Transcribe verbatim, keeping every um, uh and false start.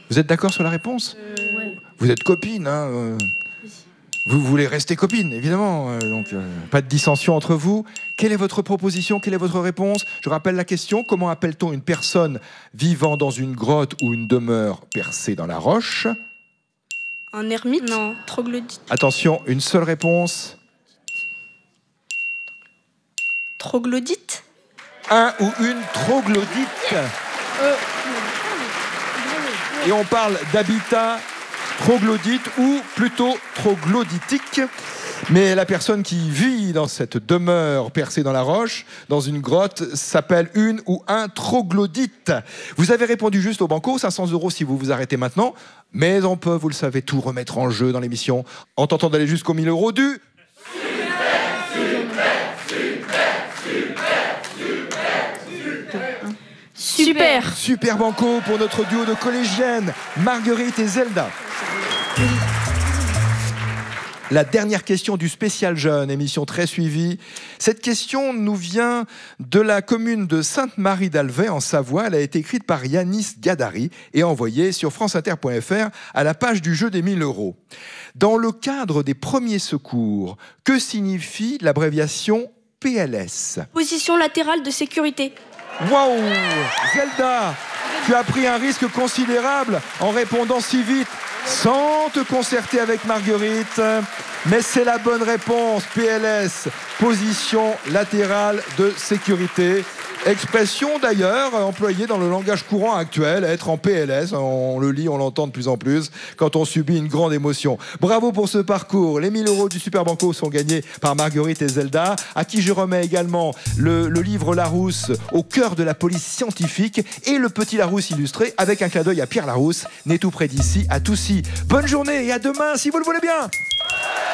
Vous êtes d'accord sur la réponse? Euh, ouais. Vous êtes copines, hein euh... Vous voulez rester copines, évidemment, euh, donc euh, pas de dissension entre vous. Quelle est votre proposition? Quelle est votre réponse? Je rappelle la question. Comment appelle-t-on une personne vivant dans une grotte ou une demeure percée dans la roche? Un ermite? Non, troglodyte. Attention, une seule réponse. Troglodyte? Un ou une troglodyte. Euh... Et on parle d'habitat troglodyte ou plutôt troglodytique. Mais la personne qui vit dans cette demeure percée dans la roche, dans une grotte, s'appelle une ou un troglodyte. Vous avez répondu juste au banco, cinq cents euros si vous vous arrêtez maintenant. Mais on peut, vous le savez, tout remettre en jeu dans l'émission en tentant d'aller jusqu'aux mille euros du... Super. Super banco pour notre duo de collégiennes, Marguerite et Zelda. La dernière question du spécial jeune, émission très suivie. Cette question nous vient de la commune de Sainte-Marie-d'Alvey en Savoie. Elle a été écrite par Yanis Gadari et envoyée sur franceinter point f r à la page du jeu des mille euros. Dans le cadre des premiers secours, que signifie l'abréviation P L S? Position latérale de sécurité. Waouh! Zelda, tu as pris un risque considérable en répondant si vite, sans te concerter avec Marguerite. Mais c'est la bonne réponse, P L S, position latérale de sécurité. Expression d'ailleurs employée dans le langage courant actuel, être en P L S, on le lit, on l'entend de plus en plus quand on subit une grande émotion. Bravo pour ce parcours, les mille euros du Super Banco sont gagnés par Marguerite et Zelda, à qui je remets également le, le livre Larousse au cœur de la police scientifique et le petit Larousse illustré avec un clin d'œil à Pierre Larousse, né tout près d'ici, à Toussy. Bonne journée et à demain si vous le voulez bien.